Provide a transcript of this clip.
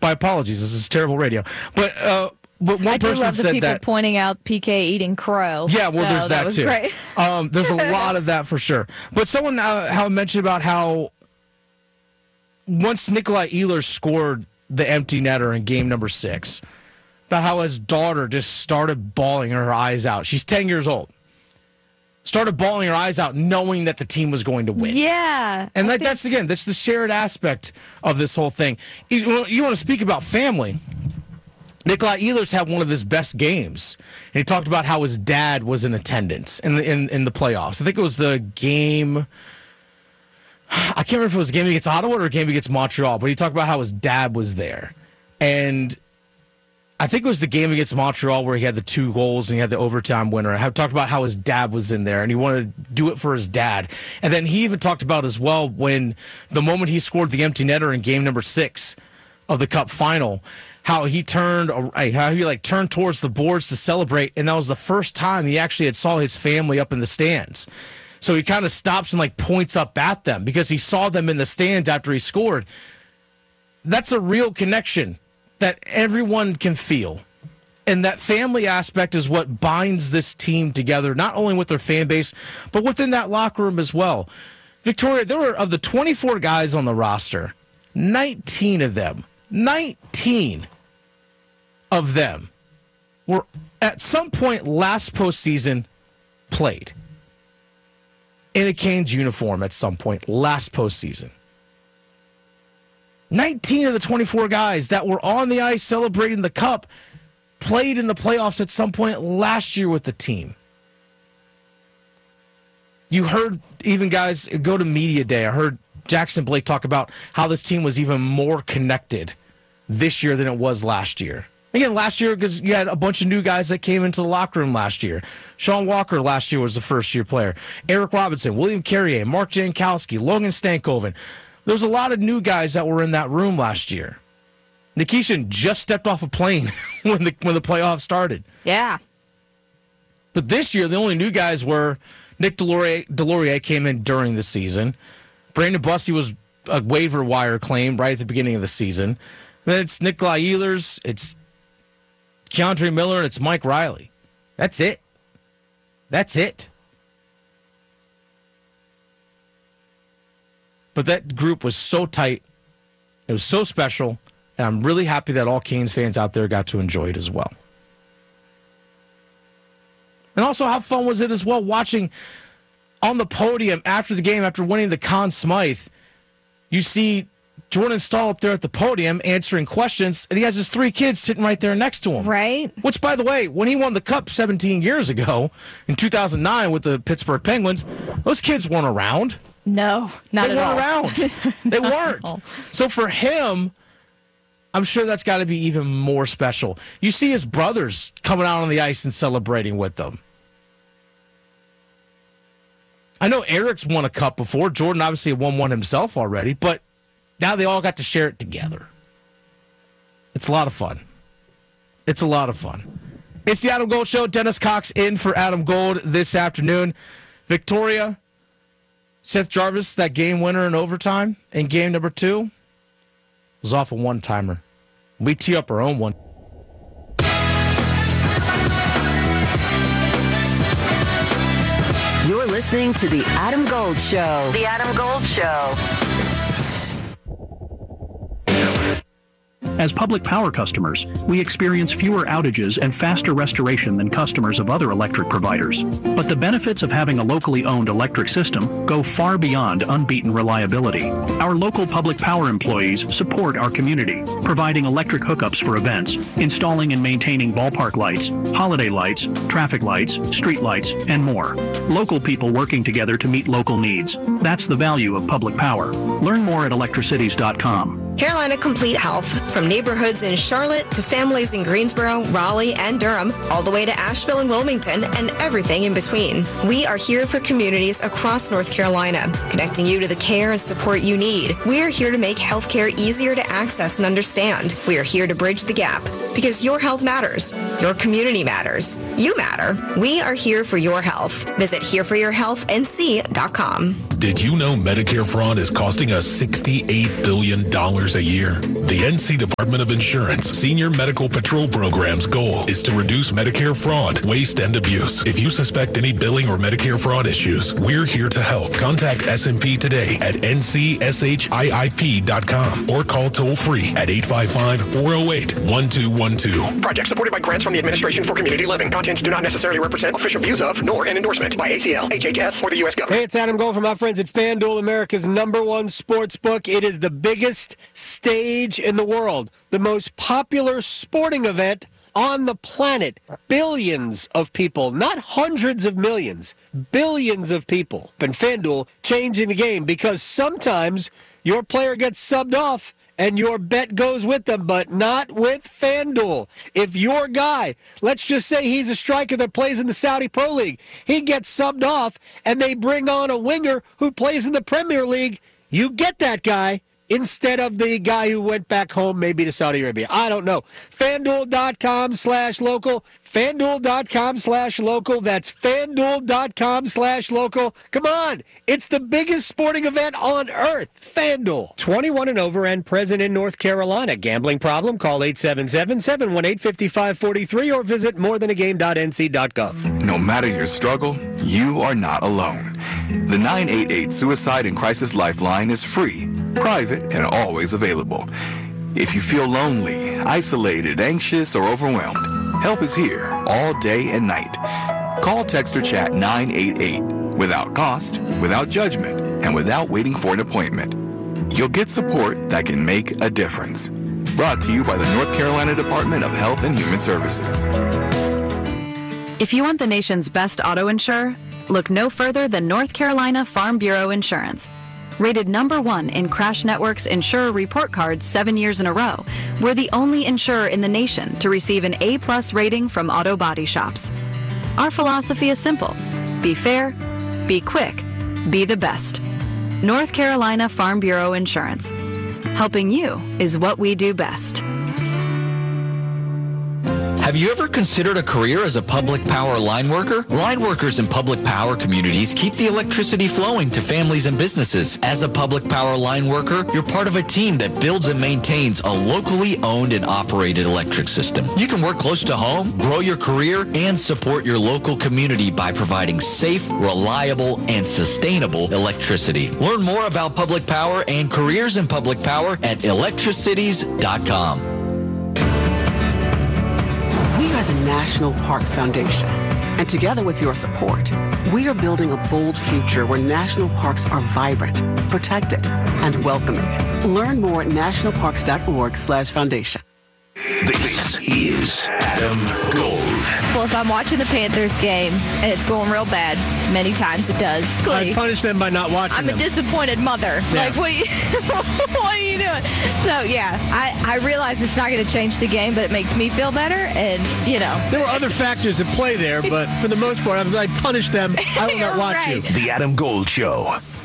My apologies. This is terrible radio. But one I do person love the said people that. Pointing out PK eating crow. Yeah, well, so there's that was too. Great. There's a lot of that for sure. But someone how mentioned about how once Nikolai Ehlers scored the empty netter in game number 6, about how his daughter just started bawling her eyes out. She's 10 years old. Started bawling her eyes out knowing that the team was going to win. Yeah. And that's the shared aspect of this whole thing. You want to speak about family. Nikolai Ehlers had one of his best games, and he talked about how his dad was in attendance in the playoffs. I think it was the game. I can't remember if it was a game against Ottawa or a game against Montreal, but he talked about how his dad was there. And I think it was the game against Montreal where he had the 2 goals and he had the overtime winner. I talked about how his dad was in there and he wanted to do it for his dad. And then he even talked about as well when the moment he scored the empty netter in game number 6 of the Cup final, how he turned towards the boards to celebrate, and that was the first time he actually had saw his family up in the stands. So he kind of stops and points up at them because he saw them in the stands after he scored. That's a real connection that everyone can feel. And that family aspect is what binds this team together, not only with their fan base, but within that locker room as well. Victoria, there were, of the 24 guys on the roster, 19 of them were at some point last postseason played in a Canes uniform at some point last postseason. 19 of the 24 guys that were on the ice celebrating the Cup played in the playoffs at some point last year with the team. You heard even guys go to media day. I heard Jackson Blake talk about how this team was even more connected this year than it was last year. Again, last year, because you had a bunch of new guys that came into the locker room last year. Sean Walker last year was the first-year player. Eric Robinson, William Carrier, Mark Jankowski, Logan Stankoven. There was a lot of new guys that were in that room last year. Nikishin just stepped off a plane when the playoffs started. Yeah. But this year, the only new guys were Nick Delorier came in during the season. Brandon Busty was a waiver wire claim right at the beginning of the season. Then it's Nikolai Ehlers, it's Keandre Miller, and it's Mike Riley. That's it. But that group was so tight. It was so special. And I'm really happy that all Canes fans out there got to enjoy it as well. And also, how fun was it as well watching on the podium after the game, after winning the Conn Smythe, you see Jordan Staal up there at the podium answering questions, and he has his 3 kids sitting right there next to him. Right. Which, by the way, when he won the Cup 17 years ago, in 2009 with the Pittsburgh Penguins, those kids weren't around. No, not at all. They weren't around. They weren't. So for him, I'm sure that's got to be even more special. You see his brothers coming out on the ice and celebrating with them. I know Eric's won a Cup before. Jordan obviously won one himself already, but now they all got to share it together. It's a lot of fun. It's the Adam Gold Show. Dennis Cox in for Adam Gold this afternoon. Victoria, Seth Jarvis, that game winner in overtime in game number 2, was off a one-timer. We tee up our own one. You're listening to The Adam Gold Show. The Adam Gold Show. As public power customers, we experience fewer outages and faster restoration than customers of other electric providers. But the benefits of having a locally owned electric system go far beyond unbeaten reliability. Our local public power employees support our community, providing electric hookups for events, installing and maintaining ballpark lights, holiday lights, traffic lights, street lights, and more. Local people working together to meet local needs. That's the value of public power. Learn more at electricities.com. Carolina Complete Health. From neighborhoods in Charlotte to families in Greensboro, Raleigh, and Durham, all the way to Asheville and Wilmington, and everything in between. We are here for communities across North Carolina, connecting you to the care and support you need. We are here to make healthcare easier to access and understand. We are here to bridge the gap, because your health matters. Your community matters. You matter. We are here for your health. Visit hereforyourhealthnc.com. Did you know Medicare fraud is costing us $68 billion a year? The NC Department of Insurance Senior Medical Patrol Program's goal is to reduce Medicare fraud, waste, and abuse. If you suspect any billing or Medicare fraud issues, we're here to help. Contact SMP today at ncshiip.com or call toll-free at 855-408-1212. Project supported by grants from the Administration for Community Living. Contents do not necessarily represent official views of, nor an endorsement by ACL, HHS, or the U.S. government. Hey, it's Adam Gold from my friends at FanDuel, America's #1 sports book. It is the biggest stage in the world, the most popular sporting event on the planet. Billions of people, not hundreds of millions, billions of people. And FanDuel changing the game because sometimes your player gets subbed off and your bet goes with them, but not with FanDuel. If your guy, let's just say he's a striker that plays in the Saudi Pro League, he gets subbed off and they bring on a winger who plays in the Premier League, you get that guy instead of the guy who went back home maybe to Saudi Arabia. I don't know. FanDuel.com/local. FanDuel.com/local. That's FanDuel.com/local. Come on. It's the biggest sporting event on earth. FanDuel. 21 and over and present in North Carolina. Gambling problem? Call 877-718-5543 or visit morethanagame.nc.gov. No matter your struggle, you are not alone. The 988 Suicide and Crisis Lifeline is free, private, and always available. If you feel lonely, isolated, anxious, or overwhelmed, help is here all day and night. Call, text, or chat 988 without cost, without judgment, and without waiting for an appointment. You'll get support that can make a difference. Brought to you by the North Carolina Department of Health and Human Services. If you want the nation's best auto insurer, look no further than North Carolina Farm Bureau Insurance. Rated #1 in Crash Network's Insurer Report Card 7 years in a row, we're the only insurer in the nation to receive an A+ rating from auto body shops. Our philosophy is simple. Be fair, be quick, be the best. North Carolina Farm Bureau Insurance. Helping you is what we do best. Have you ever considered a career as a public power line worker? Line workers in public power communities keep the electricity flowing to families and businesses. As a public power line worker, you're part of a team that builds and maintains a locally owned and operated electric system. You can work close to home, grow your career, and support your local community by providing safe, reliable, and sustainable electricity. Learn more about public power and careers in public power at electricities.com. We are the National Park Foundation, and together with your support, we are building a bold future where national parks are vibrant, protected, and welcoming. Learn more at nationalparks.org/foundation. This is Adam Gold. Well, if I'm watching the Panthers game and it's going real bad, many times it does. I punish them by not watching I'm them. a disappointed mother. Yeah. Like, what are you doing? So, yeah, I realize it's not going to change the game, but it makes me feel better. And, you know. There were other factors at play there, but for the most part, I punish them. I will not watch you. The Adam Gold Show.